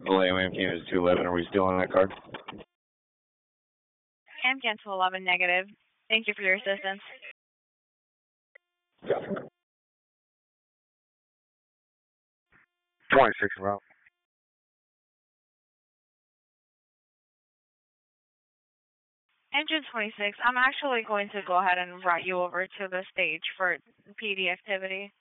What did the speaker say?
Layman came as 211. Are we still on that card? Amgen 211 negative. Thank you for your assistance. 26 route. Engine 26, I'm actually going to go ahead and route you over to the stage for PD activity.